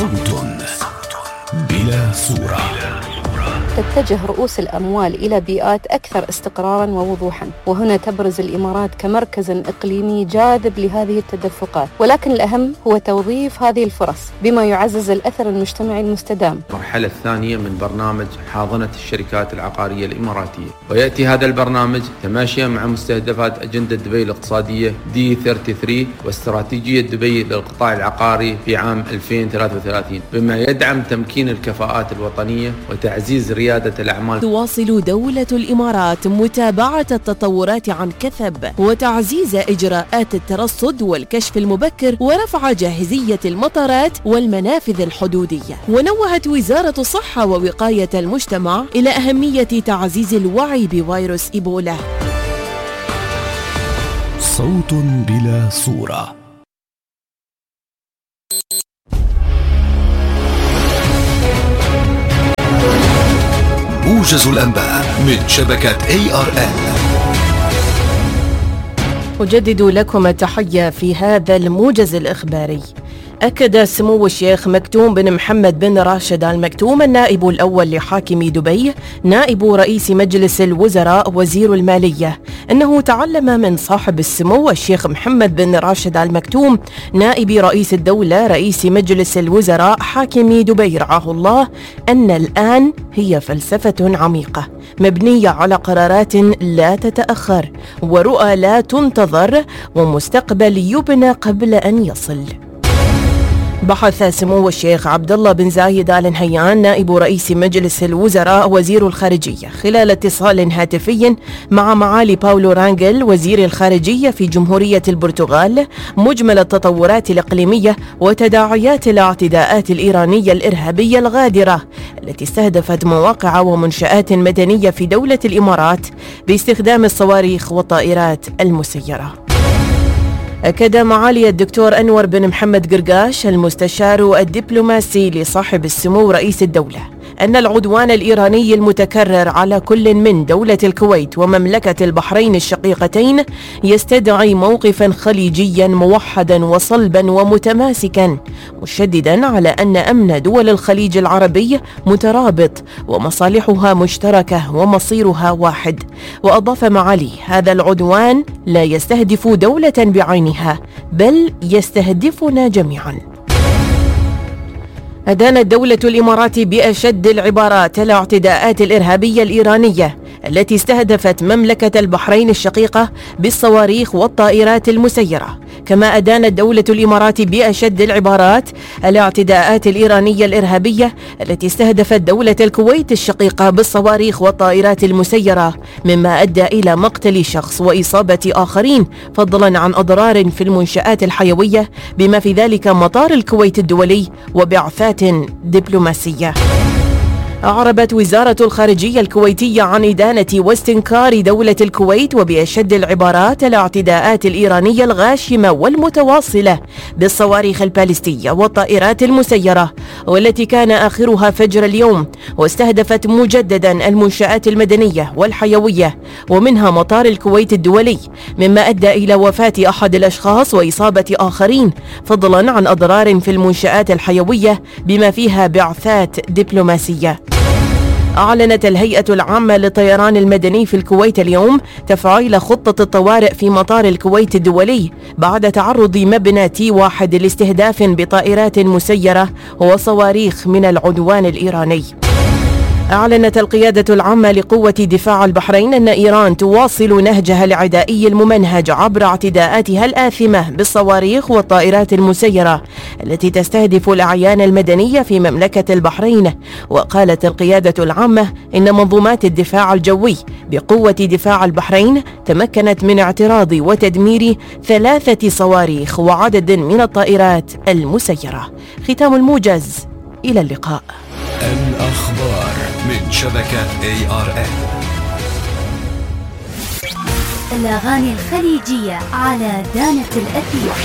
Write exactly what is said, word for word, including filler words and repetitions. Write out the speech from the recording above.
صوت بلا صورة. تتجه رؤوس الأموال إلى بيئات أكثر استقراراً ووضوحاً، وهنا تبرز الإمارات كمركز إقليمي جاذب لهذه التدفقات، ولكن الأهم هو توظيف هذه الفرص بما يعزز الأثر المجتمعي المستدام. المرحلة الثانية من برنامج حاضنة الشركات العقارية الإماراتية، ويأتي هذا البرنامج تماشيا مع مستهدفات أجندة دبي الاقتصادية دي ثلاثة وثلاثين واستراتيجية دبي للقطاع العقاري في عام ألفين وثلاثة وثلاثين، بما يدعم تمكين الكفاءات الوطنية وتعزيز ريادة الأعمال. تواصل دولة الإمارات متابعة التطورات عن كثب وتعزيز إجراءات الترصد والكشف المبكر ورفع جاهزية المطارات والمنافذ الحدودية. ونوهت وزارة الصحة ووقاية المجتمع إلى أهمية تعزيز الوعي بفيروس إيبولا. صوت بلا صورة. موجز الأنباء من شبكة إيه آر إل. أجدد لكم التحية في هذا الموجز الإخباري. أكد سمو الشيخ مكتوم بن محمد بن راشد آل مكتوم النائب الأول لحاكم دبي نائب رئيس مجلس الوزراء وزير المالية أنه تعلم من صاحب السمو الشيخ محمد بن راشد آل مكتوم نائب رئيس الدولة رئيس مجلس الوزراء حاكم دبي رعاه الله أن الآن هي فلسفة عميقة مبنية على قرارات لا تتأخر ورؤى لا تنتظر ومستقبل يبنى قبل أن يصل. بحث سمو الشيخ عبد الله بن زايد آل نهيان نائب رئيس مجلس الوزراء وزير الخارجية خلال اتصال هاتفي مع معالي باولو رانجل وزير الخارجية في جمهورية البرتغال مجمل التطورات الإقليمية وتداعيات الاعتداءات الإيرانية الإرهابية الغادرة التي استهدفت مواقع ومنشآت مدنية في دولة الإمارات باستخدام الصواريخ والطائرات المسيرة. أكد معالي الدكتور أنور بن محمد قرقاش المستشار الدبلوماسي لصاحب السمو رئيس الدولة أن العدوان الإيراني المتكرر على كل من دولة الكويت ومملكة البحرين الشقيقتين يستدعي موقفا خليجيا موحدا وصلبا ومتماسكا مشددا على أن أمن دول الخليج العربي مترابط ومصالحها مشتركة ومصيرها واحد. وأضاف معالي هذا العدوان لا يستهدف دولة بعينها بل يستهدفنا جميعا. أدانت دولة الإمارات بأشد العبارات الاعتداءات الإرهابية الإيرانية التي استهدفت مملكة البحرين الشقيقة بالصواريخ والطائرات المسيرة. كما أدانت دولة الإمارات بأشد العبارات الاعتداءات الإيرانية الإرهابية التي استهدفت دولة الكويت الشقيقة بالصواريخ والطائرات المسيرة مما أدى إلى مقتل شخص وإصابة آخرين فضلا عن أضرار في المنشآت الحيوية بما في ذلك مطار الكويت الدولي وبعثات دبلوماسية. أعربت وزارة الخارجية الكويتية عن إدانة واستنكار دولة الكويت وبأشد العبارات الاعتداءات الإيرانية الغاشمة والمتواصلة بالصواريخ البالستية والطائرات المسيرة والتي كان آخرها فجر اليوم واستهدفت مجددا المنشآت المدنية والحيوية ومنها مطار الكويت الدولي مما أدى إلى وفاة أحد الأشخاص وإصابة آخرين فضلا عن أضرار في المنشآت الحيوية بما فيها بعثات دبلوماسية. أعلنت الهيئة العامة للطيران المدني في الكويت اليوم تفعيل خطة الطوارئ في مطار الكويت الدولي بعد تعرض مبنى تي واحد لاستهداف بطائرات مسيرة وصواريخ من العدوان الإيراني. أعلنت القيادة العامة لقوة دفاع البحرين أن إيران تواصل نهجها العدائي الممنهج عبر اعتداءاتها الآثمة بالصواريخ والطائرات المسيرة التي تستهدف الأعيان المدنية في مملكة البحرين. وقالت القيادة العامة إن منظومات الدفاع الجوي بقوة دفاع البحرين تمكنت من اعتراض وتدمير ثلاثة صواريخ وعدد من الطائرات المسيرة. ختام الموجز، إلى اللقاء. الأخبار من شبكة إيه آر إل. الأغاني الخليجية على دانة الأثير.